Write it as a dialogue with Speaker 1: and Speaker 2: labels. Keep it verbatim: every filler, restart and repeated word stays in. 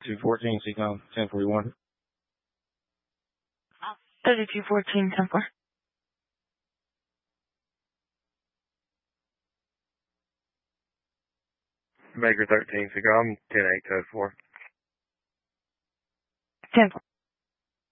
Speaker 1: two fourteen, Seacom, ten forty-one.
Speaker 2: thirty-two fourteen, ten four.
Speaker 3: Maker thirteen, Seacom, ten eight, code four.
Speaker 2: ten four.